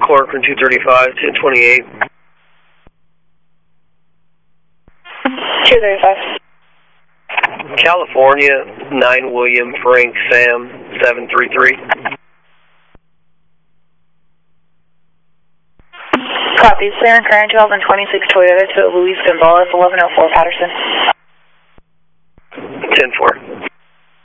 Corcoran 235, 1028. 235. California, 9 William Frank Sam 733. Copy. Siren current 12 and 26 Toyota to Luis Gonzalez, 1104 Patterson. 10-4.